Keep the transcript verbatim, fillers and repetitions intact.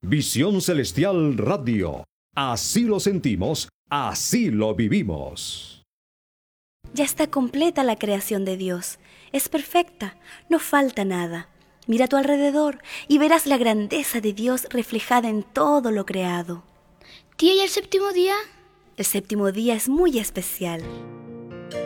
Visión Celestial Radio. Así lo sentimos, así lo vivimos. Ya está completa la creación de Dios. Es perfecta, no falta nada. Mira a tu alrededor y verás la grandeza de Dios reflejada en todo lo creado. Tía, ¿y el séptimo día? El séptimo día es muy especial.